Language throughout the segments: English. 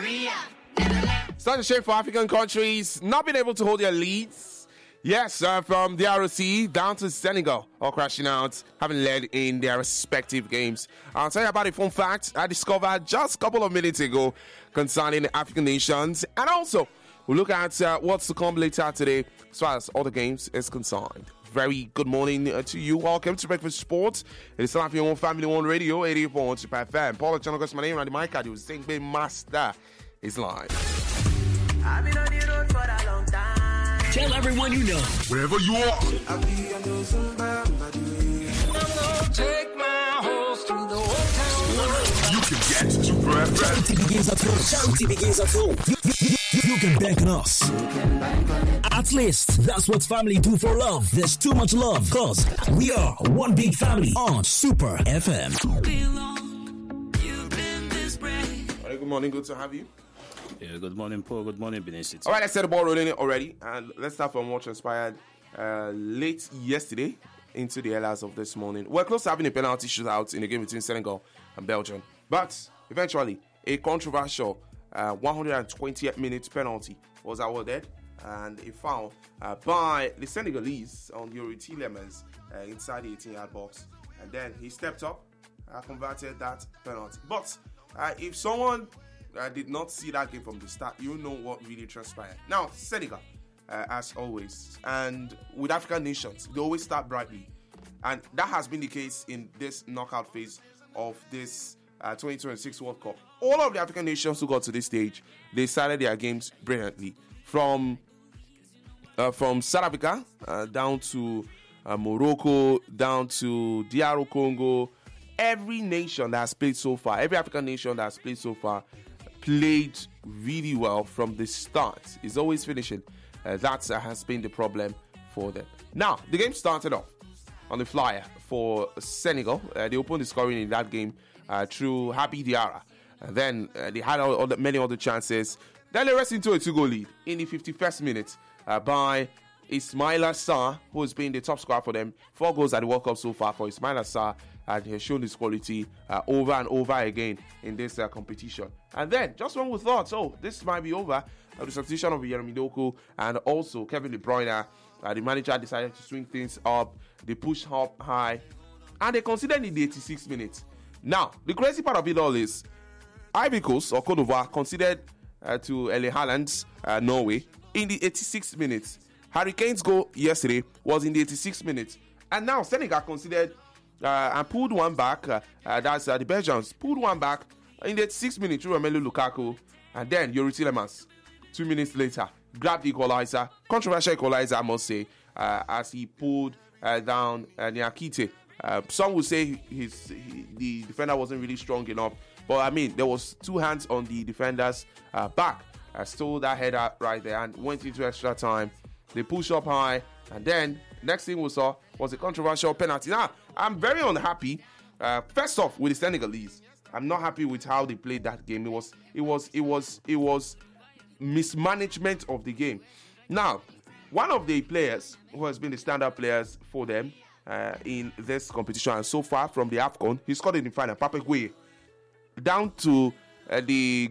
Such a shame for African countries not being able to hold their leads. Yes, from the ROC down to Senegal, all crashing out, having led in their respective games. I'll tell you about a fun fact I discovered just a couple of minutes ago concerning the African nations. And also, we'll look at what's to come later today as far as all the games is concerned. Very good morning to you. Welcome to Breakfast Sports. It is time for your own family on radio, 88.1 Super FM. Paul Chanokos, my name, and the mic, I was saying, Master is live. I've been on the road for a long time. Tell everyone you know. Wherever you are. I'll be on your Zumba, take my horse through the old town. You can get Super FM. Charity begins at home. Charity begins at home. You can bank on us. At least, that's what family do for love. There's too much love, cause we are one big family on Super FM. All right, good morning, good to have you. Yeah, good morning, Paul. Good morning, Benin City. All right, let's set the ball rolling already. And let's start from what transpired late yesterday into the early hours of this morning. We're close to having a penalty shootout in the game between Senegal and Belgium. But eventually, a controversial 120th minute penalty was awarded. And a foul by the Senegalese on Youri Tielemans inside the 18-yard box. And then he stepped up, converted that penalty. But if someone did not see that game from the start, you know what really transpired. Now, Senegal, as always, and with African nations, they always start brightly. And that has been the case in this knockout phase of this 2026 World Cup. All of the African nations who got to this stage, they started their games brilliantly. From South Africa down to Morocco, down to DR Congo, every nation that has played so far, every African nation that has played so far, played really well from the start. It's always finishing. That has been the problem for them. Now, the game started off on the flyer for Senegal. They opened the scoring in that game through Habi Diarra. And then they had many other chances. Then they rest into a 2-goal lead in the 51st minute by Ismaila Sarr, who has been the top scorer for them. 4 goals at the World Cup so far for Ismaila Sarr, and he has shown his quality over and over again in this competition. And then, just when we thought, this might be over, the substitution of Yeremi Doku and also Kevin De Bruyne, the manager decided to swing things up. They pushed up high, and they considered in the 86th minute. Now, the crazy part of it all is, Ivory Coast or Cote d'Ivoire considered to Erling Haaland's Norway in the 86th minute. Harry Kane's goal yesterday was in the 86th minute. And now Senegal considered and pulled one back. That's the Belgians pulled one back in the 86th minute through Romelu Lukaku. And then Youri Tielemans, 2 minutes later, grabbed the equalizer. Controversial equalizer, I must say, as he pulled down Niakite. Some would say the defender wasn't really strong enough. But I mean, there was 2 hands on the defender's back. Stole that header right there and went into extra time. They pushed up high, and then next thing we saw was a controversial penalty. Now, I'm very unhappy. First off, with the Senegalese, I'm not happy with how they played that game. It was mismanagement of the game. Now, one of the players who has been the standout players for them in this competition and so far from the AFCON, he scored in the final, Pape Gueye. Down to the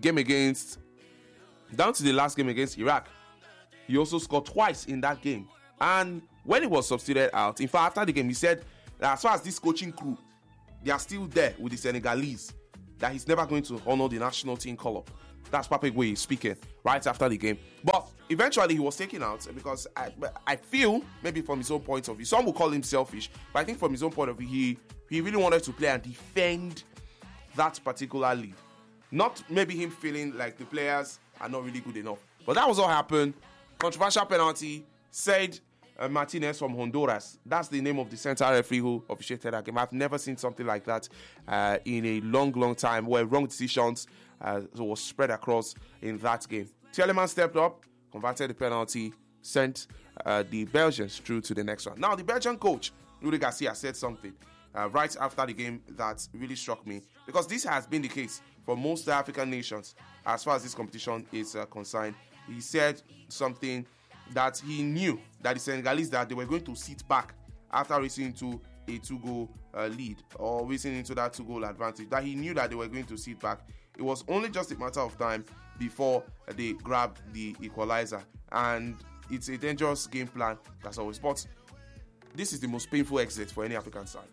last game against Iraq, he also scored twice in that game. And when he was substituted out, in fact, after the game, he said that as far as this coaching crew, they are still there with the Senegalese, that he's never going to honor the national team call-up. That's Pape Gueye speaking right after the game. But eventually, he was taken out because I feel, maybe from his own point of view, some will call him selfish, but I think from his own point of view, he really wanted to play and defend that particular lead. Not maybe him feeling like the players are not really good enough. But that was what happened. Controversial penalty, said Martinez from Honduras. That's the name of the center referee who officiated that game. I've never seen something like that in a long time, where wrong decisions was spread across in that game. Tielemans stepped up, converted the penalty, sent the Belgians through to the next round. Now, the Belgian coach, Rudi Garcia, said something right after the game that really struck me, because this has been the case for most African nations as far as this competition is concerned. He said something that he knew that the Senegalese, that they were going to sit back after racing into a 2-goal lead, or racing into that 2-goal advantage, that he knew that they were going to sit back. it was only just a matter of time before they grabbed the equalizer. And it's a dangerous game plan, that's always. But this is the most painful exit for any African side.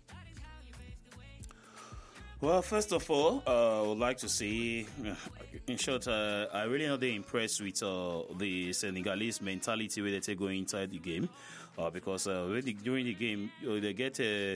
Well, first of all, I would like to say, in short, I really not impressed with the Senegalese mentality where they take going inside the game, because during the game they get the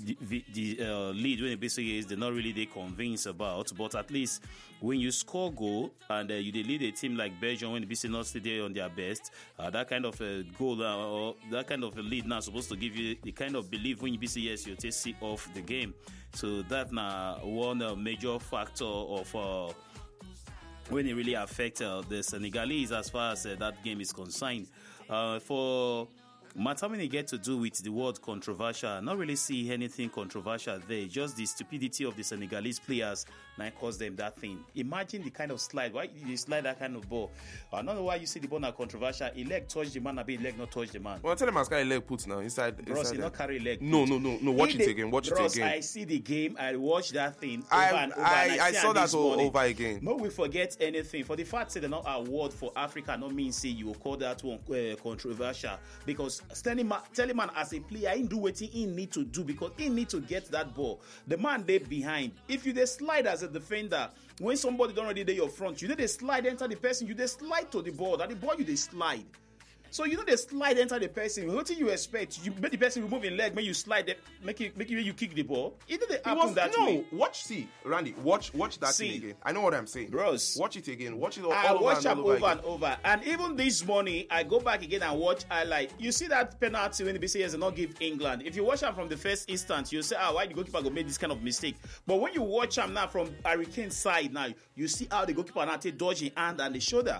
lead when the basically is they're not really convinced about, but at least when you score goal and you lead a team like Belgium when the BC not stay there on their best, that kind of a goal or that kind of a lead now supposed to give you the kind of belief when you BC yes you take see off the game. So that now one major factor of when it really affects the Senegalese as far as that game is concerned. For matter when it get to do with the word controversial, not really see anything controversial there. Just the stupidity of the Senegalese players now cause them that thing. Imagine the kind of slide. Why you slide that kind of ball? I don't know why you see the ball now controversial. A leg touch the man, a bit leg not touch the man. Well, tell him I carry leg put now inside. Bros, he not carry leg. No. Watch it again. Watch it again. I see the game. I watch that thing over and over. I saw that over again. No, we forget anything. For the fact that they're not award for Africa, not mean say you will call that one controversial, because Telemann as a player, he do what he need to do because he need to get that ball. The man there behind. If you they slide as a defender, when somebody don't already there your front, you know they slide enter the person, you they slide to the ball. That the ball you they slide. So you know they slide enter the person. What do you expect? You make the person remove in leg, when you slide, make you kick the ball. It didn't happen that way. Randy, watch that thing again. I know what I'm saying. Bros, watch it again. Watch it I watch them over and over. And even this morning, I go back again and watch highlight. You see that penalty when the BCS did not give England. If you watch them from the first instant, you say, why the goalkeeper go make this kind of mistake? But when you watch them now from Hurricane's side now, you see how the goalkeeper now take dodging hand and the shoulder.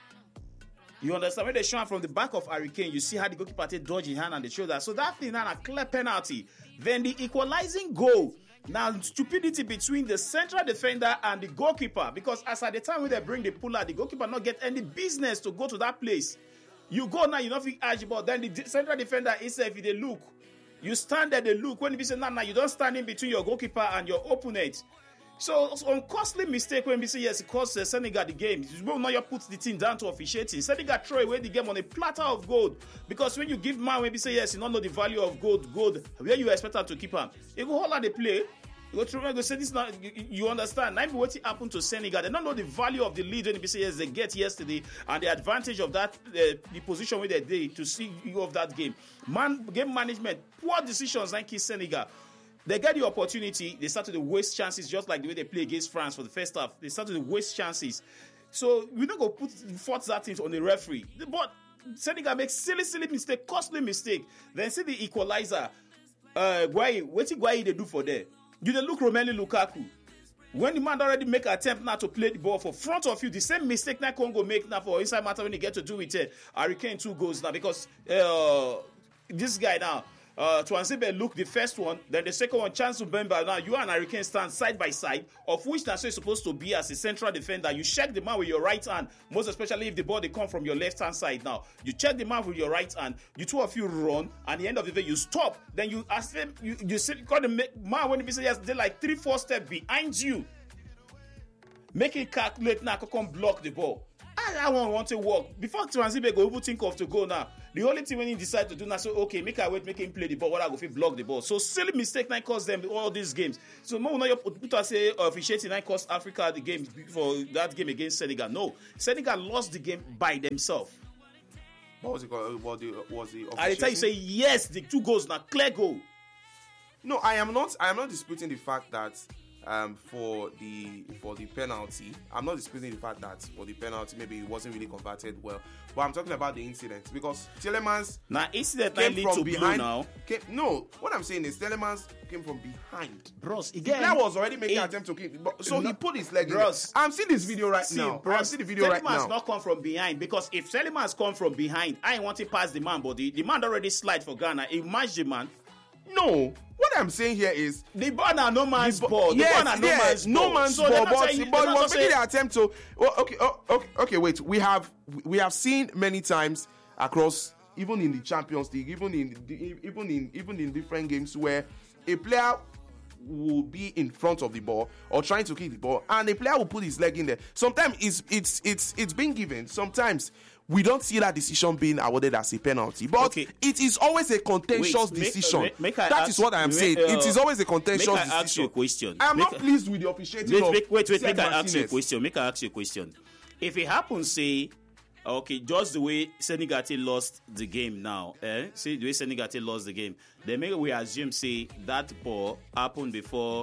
You understand? When they show from the back of Hurricane, you see how the goalkeeper take dodging hand and the shoulder. So that thing now a clear penalty. Then the equalizing goal. Now stupidity between the central defender and the goalkeeper, because as at the time when they bring the puller, the goalkeeper not get any business to go to that place. You go now, you not feel edge, but then the central defender itself, if they look, you stand there, they look. When you say now you don't stand in between your goalkeeper and your opponent. So on costly mistake when we say yes, it cost Senegal the game. You will not put the team down to officiating. Senegal throw away the game on a platter of gold, because when you give man when we say yes, you don't know the value of gold, where you expect them to keep him. You go hold on the play. You go through and go say this now. You understand? Now what happened to Senegal? They don't know the value of the lead when they say yes they get yesterday and the advantage of that the position where they did to see you of that game. Game management, poor decisions like Senegal. They get the opportunity, they started to waste chances, just like the way they play against France for the first half. They started to waste chances. So we're not going to force that thing on the referee. But Senegal makes silly mistake, costly mistake. Then see the equalizer. Guayi, what did Guayi they do for there? You they look Romelu Lukaku. When the man already make an attempt now to play the ball for front of you, the same mistake that Congo make now for inside matter when they get to do with Hurricane 2 goals now, because this guy now, Tuanzebe look the first one, then the second one, Chance Ubemba. Now you and Hurricane stand side by side, of which that's you're supposed to be as a central defender. You check the man with your right hand, most especially if the ball they come from your left hand side. Now you check the man with your right hand. You two of you run, and at the end of the day you stop. Then you ask them, you say, call the man when he say yes, they're like 3-4 steps behind you, make it calculate now, come block the ball. I want to walk. Before Tuanzebe go even think of to go now. The only thing when he decide to do now, so okay, make him play the ball. What I go fit block the ball. So silly mistake that cost them all these games. So no, not put us say officiating that cost Africa the game for that game against Senegal. No, Senegal lost the game by themselves. What was it called? Was the I tell you say yes, the 2 goals now clear goal. No, I am not disputing the fact that for the penalty, I'm not disputing the fact that for the penalty maybe it wasn't really converted well, but I'm talking about the incident, because Telemans incident came lead from to behind. Now. What I'm saying is Telemans came from behind. Bros, again, that was already making an attempt to kick, so he put his leg in. Bros, I'm seeing this video right now. I'm seeing the video right now. Telemans not come from behind, because if Telemans come from behind, I ain't want to pass the man, but the man already slide for Ghana. He matched the man. No, what I'm saying here is the ball na no man's ball. Yes, no man's ball. But he was making the attempt to. Okay. Wait. We have seen many times across, even in the Champions League, even in different games, where a player will be in front of the ball or trying to kick the ball, and the player will put his leg in there. Sometimes it's being given. Sometimes we don't see that decision being awarded as a penalty, but it is always a contentious decision. That is what I am saying. It is always a contentious decision. Ask you a question. I am not pleased with the officiating. Wait. Make I ask you a question. If it happens, say, just the way Senegate lost the game now, see the way Senegate lost the game, then maybe we assume, say, that ball happened before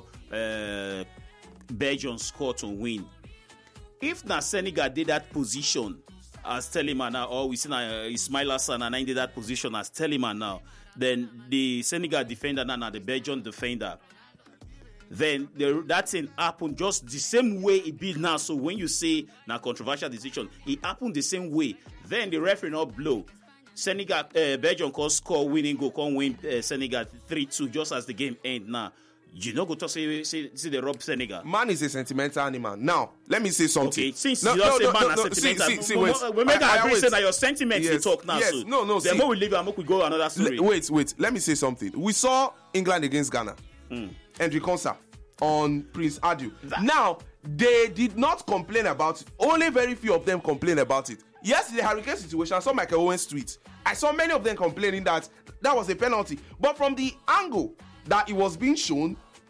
Belgium scored to win. If na Senegal did that position as Telemann now, or we see Ismail Hassan and I did that position as Telemann now, then the Senegal defender now the Belgian defender, then that thing happened just the same way it be now. So when you say na controversial decision, it happened the same way. Then the referee not blow. Senegal, Belgium can score winning goal, can win Senegal 3-2 just as the game end now. You know, go to say the rob Senegal. Man is a sentimental animal. Now, let me say something. Okay, since you don't say man is sentimental, we make an agree say that your sentiments you talk now. Yes, no. Then we leave and we go another story. Wait. Let me say something. We saw England against Ghana. Henry Konsa on Prince Adu. Now, they did not complain about it. Only very few of them complained about it. Yes, the Hurricane situation, I saw Michael Owen's tweet. I saw many of them complaining that was a penalty. But from the angle that it was being shown,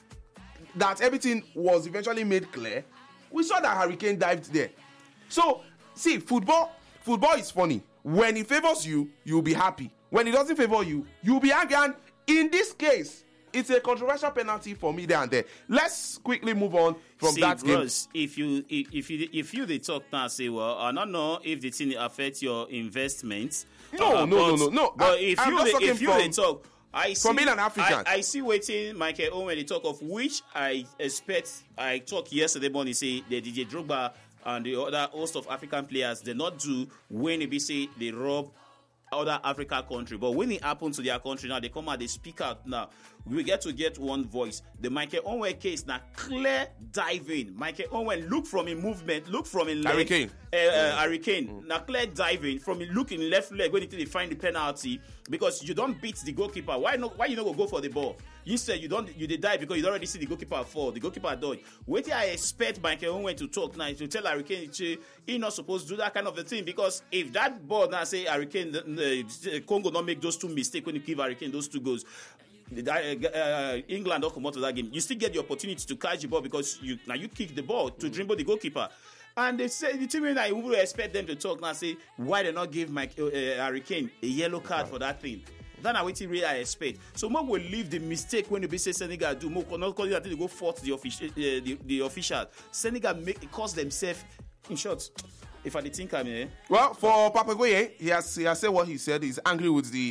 that everything was eventually made clear, we saw that Hurricane dived there. So, see, football is funny. When it favors you, you'll be happy. When it doesn't favor you, you'll be angry. And in this case, it's a controversial penalty for me there and there. Let's quickly move on from that game. If you they talk now, say, well, I don't know if the thing affects your investments. No. But if you they talk, from being an African, I see waiting Michael Owen they talk of which I expect. I talked yesterday morning, say the DJ Drogba and the other host of African players they not do when they say they rob other African country, but when it happens to their country now, they come out, they speak out now. We get one voice. The Michael Owen case now clear diving. Michael Owen look from in movement, look from in leg. Hurricane. Now clear diving from in looking left leg when they find the penalty because you don't beat the goalkeeper. Why you not go for the ball? Instead you did dive because you already see the goalkeeper fall. The goalkeeper dodge. Wait till I expect Michael Owen to talk now to tell Hurricane he not supposed to do that kind of a thing because if that ball now say Hurricane Congo not make those two mistakes when you give Hurricane those two goals. England don't come out of that game. You still get the opportunity to catch the ball because you kick the ball to dribble the goalkeeper. And they say the team I would expect them to talk now say why they not give Hurricane a yellow card for that thing. That's what really I expect. So more will leave the mistake when you say Senegal do more not calling that they go fault the official. Senegal cause themselves in short. If I think I'm here. Well, for Papagoye, he has said what he said. He's angry with the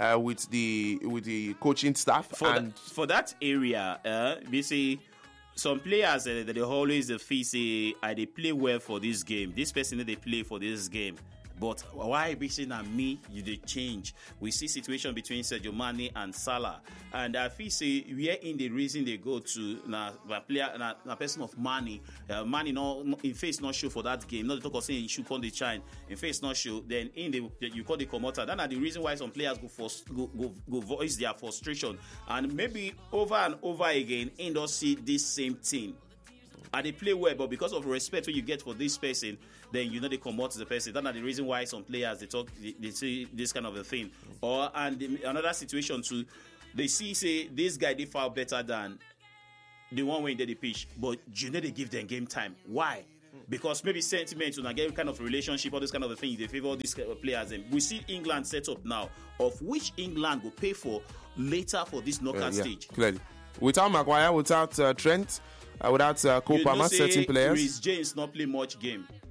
coaching staff for that area. We see some players that they always feel say they play well for this game. This person they play for this game. But why be saying that me, you they change? We see situation between Sadio Mane and Salah, and I feel say we are in the reason they go to na person of Mane. Mane no in face not show for that game. Not the talk of saying you should call the chine in face not show. Then you call the commoter. That are the reason why some players go voice their frustration, and maybe over and over again, in don't see this same thing. And they play well, but because of respect what you get for this person, then you know they come out to the person. That's the reason why some players they say this kind of a thing. Or another situation too, they say this guy they foul better than the one when they pitch, but you know they give them game time. Why? Because maybe sentiment to get kind of relationship or this kind of a thing they favor these players. And we see England set up now, of which England will pay for later for this knockout stage. Clearly, without Maguire, without Trent. Without Cole Palmer, certain players. Reece James not play much game.